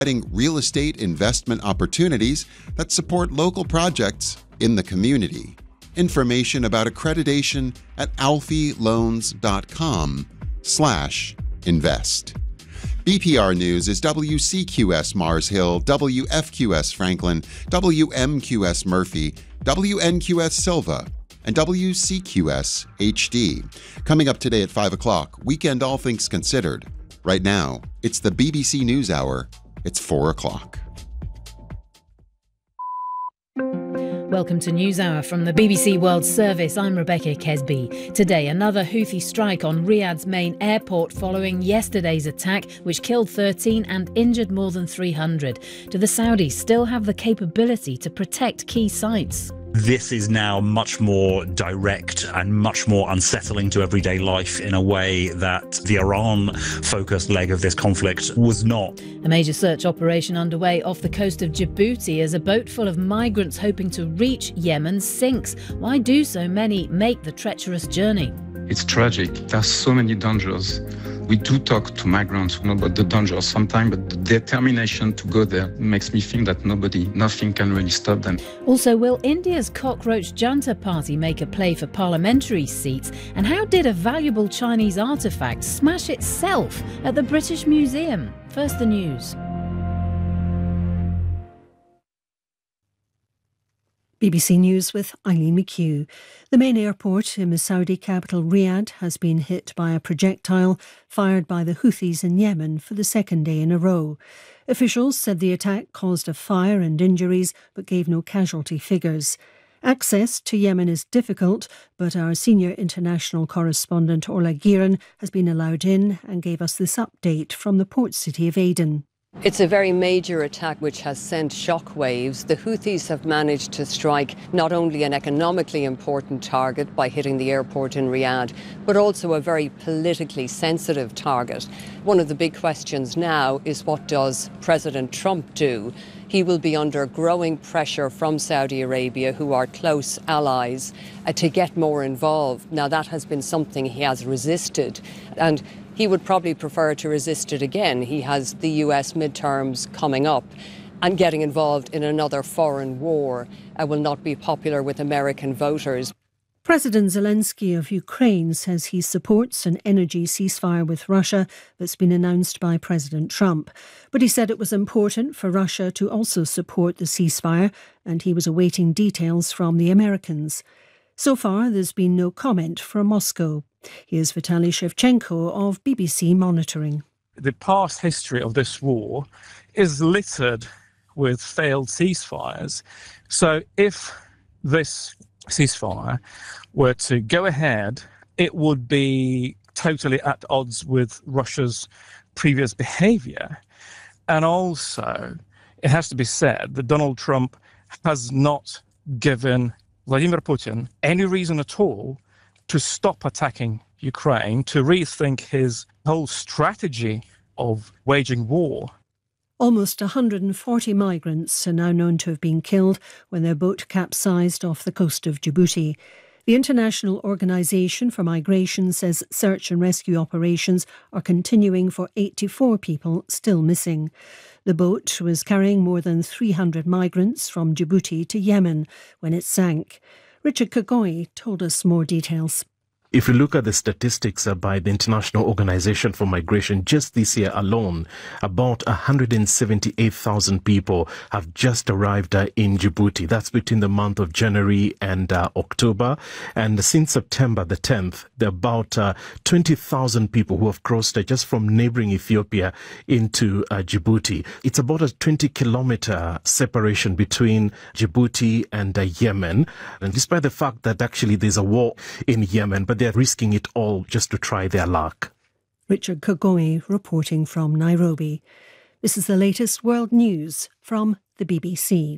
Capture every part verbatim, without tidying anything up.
providing real estate investment opportunities that support local projects in the community. Information about accreditation at alfieloans.com slash invest. B P R News is W C Q S Mars Hill, W F Q S Franklin, W M Q S Murphy, W N Q S Silva, and W C Q S H D. Coming up today at five o'clock, Weekend All Things Considered. Right now, it's the B B C News Hour. It's four o'clock. Welcome to NewsHour from the B B C World Service. I'm Rebecca Kesby. Today, another Houthi strike on Riyadh's main airport following yesterday's attack, which killed thirteen and injured more than three hundred. Do the Saudis still have the capability to protect key sites? This is now much more direct and much more unsettling to everyday life in a way that the Iran-focused leg of this conflict was not. A major search operation underway off the coast of Djibouti as a boat full of migrants hoping to reach Yemen sinks. Why do so many make the treacherous journey? It's tragic. There are so many dangers. We do talk to migrants about the dangers sometimes, but the determination to go there makes me think that nobody, nothing can really stop them. Also, will India's Cockroach Junta Party make a play for parliamentary seats? And how did a valuable Chinese artefact smash itself at the British Museum? First, the news. B B C News with Eileen McHugh. The main airport in the Saudi capital Riyadh has been hit by a projectile fired by the Houthis in Yemen for the second day in a row. Officials said the attack caused a fire and injuries but gave no casualty figures. Access to Yemen is difficult, but our senior international correspondent Orla Guerin has been allowed in and gave us this update from the port city of Aden. It's a very major attack which has sent shockwaves. The Houthis have managed to strike not only an economically important target by hitting the airport in Riyadh, but also a very politically sensitive target. One of the big questions now is, what does President Trump do? He will be under growing pressure from Saudi Arabia, who are close allies, uh, to get more involved. Now, that has been something he has resisted, and he would probably prefer to resist it again. He has the U S midterms coming up, and getting involved in another foreign war uh, will not be popular with American voters. President Zelensky of Ukraine says he supports an energy ceasefire with Russia that's been announced by President Trump. But he said it was important for Russia to also support the ceasefire, and he was awaiting details from the Americans. So far, there's been no comment from Moscow. Here's Vitaly Shevchenko of B B C Monitoring. The past history of this war is littered with failed ceasefires. So if this ceasefire were to go ahead, it would be totally at odds with Russia's previous behaviour. And also, it has to be said that Donald Trump has not given Vladimir Putin any reason at all to stop attacking Ukraine, to rethink his whole strategy of waging war. Almost one hundred forty migrants are now known to have been killed when their boat capsized off the coast of Djibouti. The International Organisation for Migration says search and rescue operations are continuing for eighty-four people still missing. The boat was carrying more than three hundred migrants from Djibouti to Yemen when it sank. Richard Kagoi told us more details. If you look at the statistics by the International Organization for Migration, just this year alone, about one hundred seventy-eight thousand people have just arrived in Djibouti. That's between the month of January and uh, October. And since September the tenth, there are about uh, twenty thousand people who have crossed uh, just from neighboring Ethiopia into uh, Djibouti. It's about a twenty kilometer separation between Djibouti and uh, Yemen. And despite the fact that actually there's a war in Yemen, but they're risking it all just to try their luck. Richard Kagoi reporting from Nairobi. This is the latest world news from the B B C.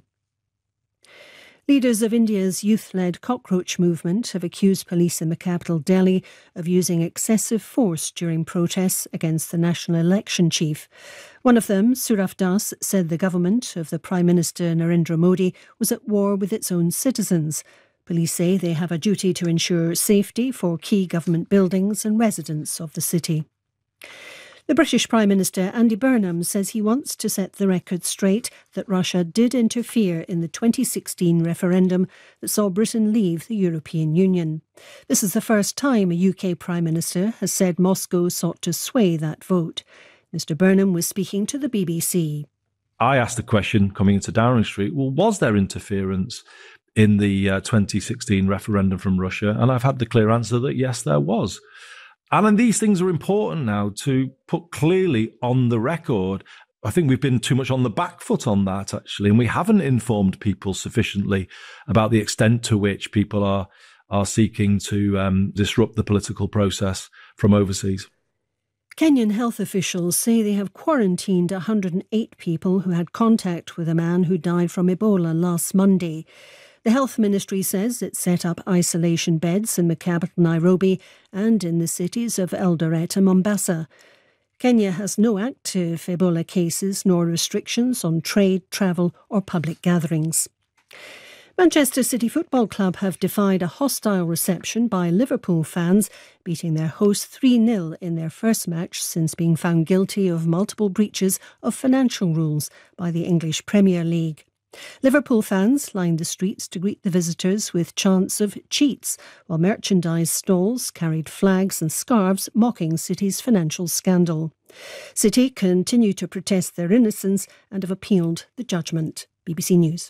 Leaders of India's youth-led cockroach movement have accused police in the capital Delhi of using excessive force during protests against the national election chief. One of them, Suraf Das, said the government of the Prime Minister Narendra Modi was at war with its own citizens. Police say they have a duty to ensure safety for key government buildings and residents of the city. The British Prime Minister Andy Burnham says he wants to set the record straight that Russia did interfere in the twenty sixteen referendum that saw Britain leave the European Union. This is the first time a U K Prime Minister has said Moscow sought to sway that vote. Mister Burnham was speaking to the B B C. I asked the question coming into Downing Street, well, was there interference in the uh, twenty sixteen referendum from Russia? And I've had the clear answer that yes, there was. And these things are important now to put clearly on the record. I think we've been too much on the back foot on that, actually, and we haven't informed people sufficiently about the extent to which people are are seeking to um, disrupt the political process from overseas. Kenyan health officials say they have quarantined one hundred eight people who had contact with a man who died from Ebola last Monday. The Health Ministry says it set up isolation beds in the capital Nairobi and in the cities of Eldoret and Mombasa. Kenya has no active Ebola cases nor restrictions on trade, travel or public gatherings. Manchester City Football Club have defied a hostile reception by Liverpool fans, beating their hosts three nil in their first match since being found guilty of multiple breaches of financial rules by the English Premier League. Liverpool fans lined the streets to greet the visitors with chants of cheats, while merchandise stalls carried flags and scarves mocking City's financial scandal. City continue to protest their innocence and have appealed the judgment. B B C News.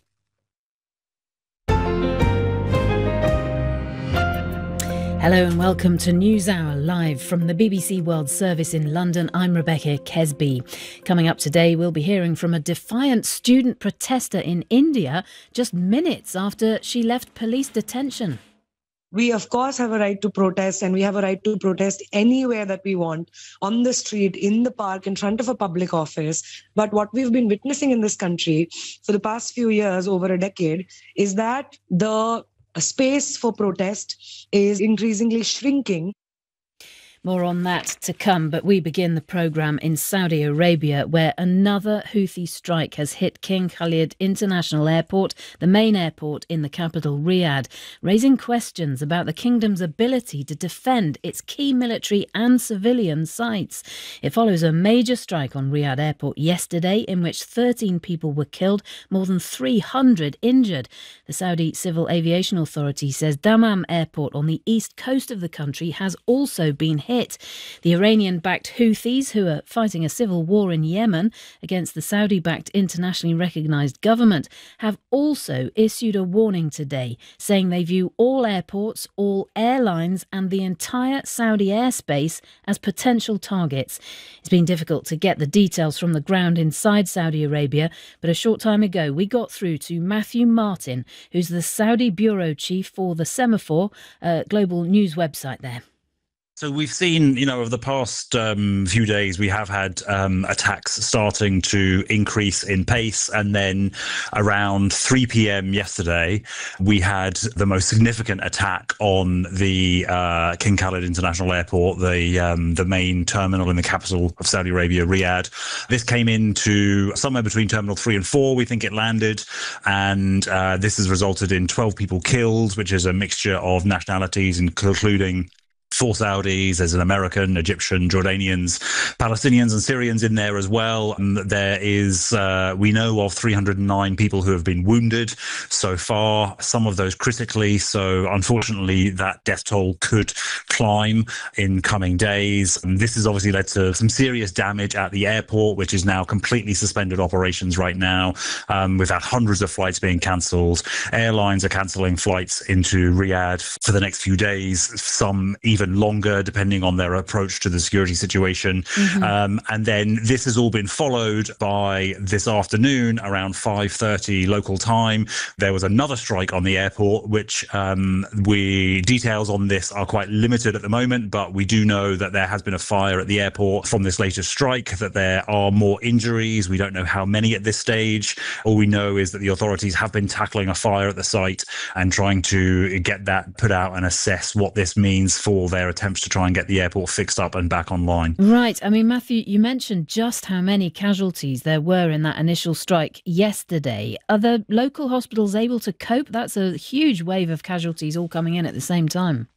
Hello and welcome to NewsHour, live from the B B C World Service in London. I'm Rebecca Kesby. Coming up today, we'll be hearing from a defiant student protester in India just minutes after she left police detention. We, of course, have a right to protest, and we have a right to protest anywhere that we want, on the street, in the park, in front of a public office. But what we've been witnessing in this country for the past few years, over a decade, is that the space for protest is increasingly shrinking. More on that to come, but we begin the programme in Saudi Arabia, where another Houthi strike has hit King Khalid International Airport, the main airport in the capital Riyadh, raising questions about the kingdom's ability to defend its key military and civilian sites. It follows a major strike on Riyadh Airport yesterday in which thirteen people were killed, more than three hundred injured. The Saudi Civil Aviation Authority says Dammam Airport on the east coast of the country has also been hit. Hit. The Iranian-backed Houthis, who are fighting a civil war in Yemen against the Saudi-backed internationally recognised government, have also issued a warning today, saying they view all airports, all airlines and the entire Saudi airspace as potential targets. It's been difficult to get the details from the ground inside Saudi Arabia, but a short time ago we got through to Matthew Martin, who's the Saudi bureau chief for the Semaphore, a global news website there. So we've seen, you know, over the past um, few days, we have had um, attacks starting to increase in pace. And then around three p.m. yesterday, we had the most significant attack on the uh, King Khalid International Airport, the um, the main terminal in the capital of Saudi Arabia, Riyadh. This came into somewhere between Terminal three and four, we think it landed. And uh, this has resulted in twelve people killed, which is a mixture of nationalities, including four Saudis, there's an American, Egyptian, Jordanians, Palestinians and Syrians in there as well. And there is, uh, we know of three hundred nine people who have been wounded so far, some of those critically. So unfortunately, that death toll could climb in coming days. And this has obviously led to some serious damage at the airport, which is now completely suspended operations right now. Um, we've had hundreds of flights being cancelled. Airlines are cancelling flights into Riyadh for the next few days, some even longer, depending on their approach to the security situation. Mm-hmm. Um, and then this has all been followed by this afternoon around five thirty local time. There was another strike on the airport, which um, we details on this are quite limited at the moment, but we do know that there has been a fire at the airport from this latest strike, that there are more injuries. We don't know how many at this stage. All we know is that the authorities have been tackling a fire at the site and trying to get that put out and assess what this means for their attempts to try and get the airport fixed up and back online. Right. I mean, Matthew, you mentioned just how many casualties there were in that initial strike yesterday. Are the local hospitals able to cope? That's a huge wave of casualties all coming in at the same time.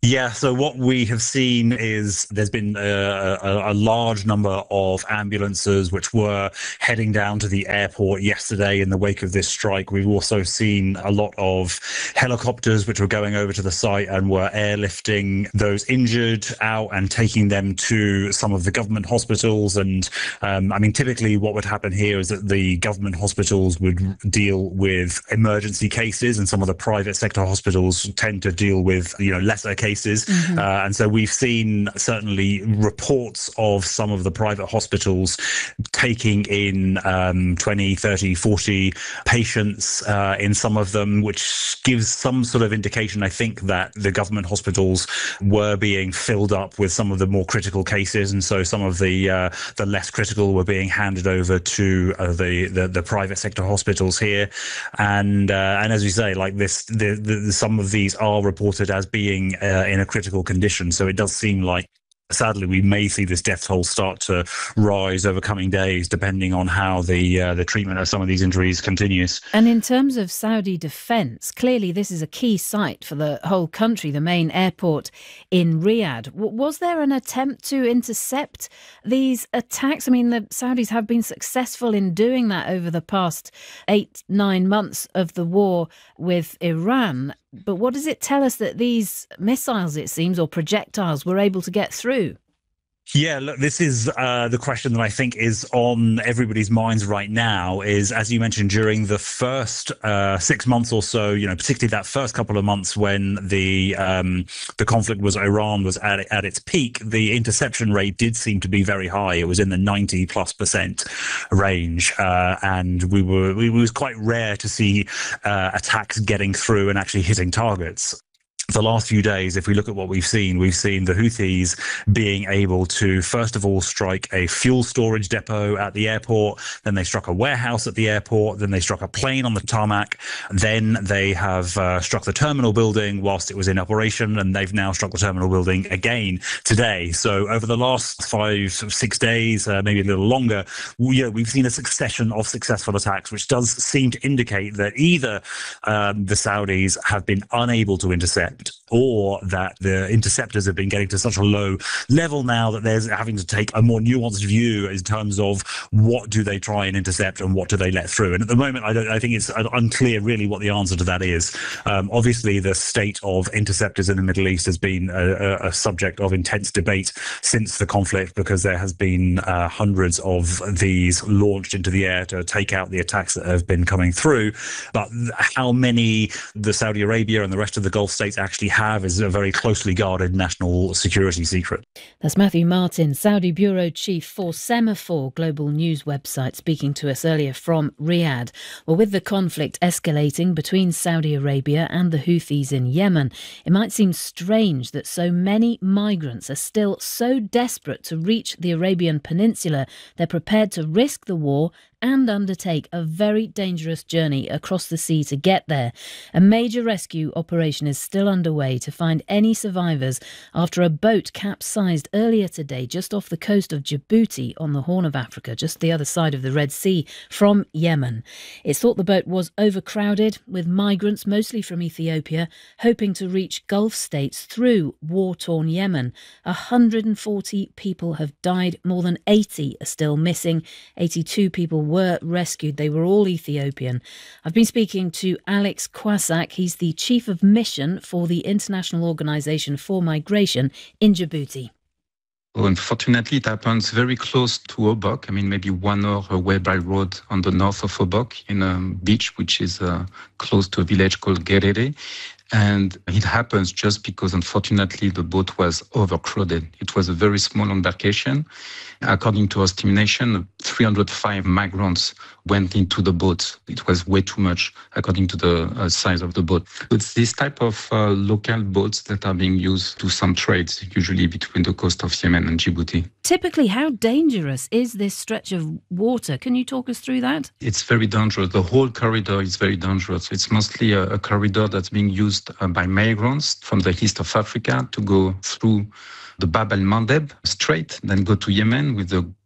Yeah, so what we have seen is there's been a, a, a large number of ambulances which were heading down to the airport yesterday in the wake of this strike. We've also seen a lot of helicopters which were going over to the site and were airlifting those injured out and taking them to some of the government hospitals. And um, I mean, typically what would happen here is that the government hospitals would deal with emergency cases, and some of the private sector hospitals tend to deal with, you know, lesser cases. Mm-hmm. Uh, and so we've seen certainly reports of some of the private hospitals taking in um, twenty, thirty, forty patients uh, in some of them, which gives some sort of indication, I think, that the government hospitals were being filled up with some of the more critical cases. And so some of the uh, the less critical were being handed over to uh, the, the the private sector hospitals here. And uh, and as you say, like this, the, the, some of these are reported as being uh, in a critical condition. So it does seem like, sadly, we may see this death toll start to rise over coming days, depending on how the uh, the treatment of some of these injuries continues. And in terms of Saudi defence, clearly this is a key site for the whole country, the main airport in Riyadh. W- was there an attempt to intercept these attacks? I mean, the Saudis have been successful in doing that over the past eight, nine months of the war with Iran. But what does it tell us that these missiles, it seems, or projectiles were able to get through? Yeah, look, this is uh, the question that I think is on everybody's minds right now is, as you mentioned, during the first uh, six months or so, you know, particularly that first couple of months when the um, the conflict was Iran was at, at its peak, the interception rate did seem to be very high. It was in the ninety plus percent range. Uh, and we were, it was quite rare to see uh, attacks getting through and actually hitting targets. The last few days, if we look at what we've seen, we've seen the Houthis being able to, first of all, strike a fuel storage depot at the airport. Then they struck a warehouse at the airport. Then they struck a plane on the tarmac. Then they have uh, struck the terminal building whilst it was in operation. And they've now struck the terminal building again today. So over the last five, six days, uh, maybe a little longer, we, you know, we've seen a succession of successful attacks, which does seem to indicate that either um, the Saudis have been unable to intercept, or that the interceptors have been getting to such a low level now that there's having to take a more nuanced view in terms of what do they try and intercept and what do they let through. And at the moment, I don't. I think it's unclear really what the answer to that is. Um, obviously, the state of interceptors in the Middle East has been a, a subject of intense debate since the conflict, because there has been uh, hundreds of these launched into the air to take out the attacks that have been coming through. But how many the Saudi Arabia and the rest of the Gulf states actually have is a very closely guarded national security secret. That's Matthew Martin, Saudi Bureau Chief for Semaphore global news website, speaking to us earlier from Riyadh. Well, with the conflict escalating between Saudi Arabia and the Houthis in Yemen, it might seem strange that so many migrants are still so desperate to reach the Arabian Peninsula, they're prepared to risk the war and undertake a very dangerous journey across the sea to get there. A major rescue operation is still underway to find any survivors after a boat capsized earlier today just off the coast of Djibouti on the Horn of Africa, just the other side of the Red Sea from Yemen. It's thought the boat was overcrowded with migrants, mostly from Ethiopia, hoping to reach Gulf states through war-torn Yemen. one hundred forty people have died, more than eighty are still missing, eighty-two people were rescued. They were all Ethiopian. I've been speaking to Alex Kwasak. He's the Chief of Mission for the International Organization for Migration in Djibouti. Unfortunately, it happens very close to Obok. I mean, maybe one hour away by road on the north of Obok, in a beach which is uh, close to a village called Gerere. And it happens just because, unfortunately, the boat was overcrowded. It was a very small embarkation. According to our estimation, three hundred five migrants went into the boat. It was way too much, according to the uh, size of the boat. It's this type of uh, local boats that are being used to some trades, usually between the coast of Yemen and Djibouti. Typically, how dangerous is this stretch of water? Can you talk us through that? It's very dangerous. The whole corridor is very dangerous. It's mostly a, a corridor that's being used uh, by migrants from the east of Africa to go through the Bab el-Mandeb Strait, then go to Yemen with the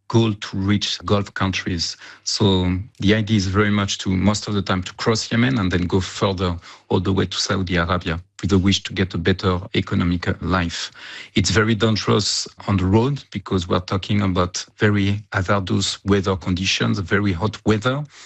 goal to reach Gulf countries. So the idea is very much to, most of the time, to cross Yemen and then go further all the way to Saudi Arabia with the wish to get a better economic life. It's very dangerous on the road because we're talking about very hazardous weather conditions, very hot weather.